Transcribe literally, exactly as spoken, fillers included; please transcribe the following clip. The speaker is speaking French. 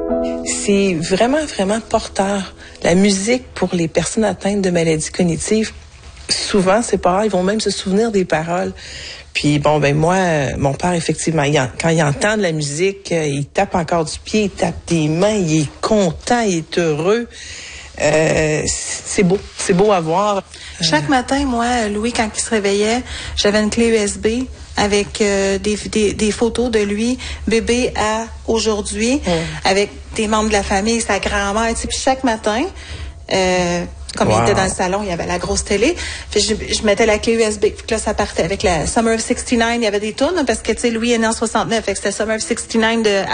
C'est vraiment, vraiment porteur. La musique pour les personnes atteintes de maladies cognitives, souvent, c'est pas rare, ils vont même se souvenir des paroles. Puis bon, ben moi, mon père, effectivement, il en, quand il entend de la musique, il tape encore du pied, il tape des mains, il est content, il est heureux. Euh, c'est beau, c'est beau à voir. Chaque matin, moi, Louis, quand il se réveillait, j'avais une clé U S B avec euh, des, des, des photos de lui, bébé à aujourd'hui, mmh. avec des membres de la famille, sa grand-mère, tu sais, puis chaque matin, euh, comme wow. il était dans le salon, il y avait la grosse télé, puis je, je mettais la clé U S B, puis là, ça partait avec la Summer of soixante-dix-neuf, il y avait des tunes, parce que, tu sais, Louis est né en soixante-neuf, fait que c'était Summer of soixante-dix-neuf de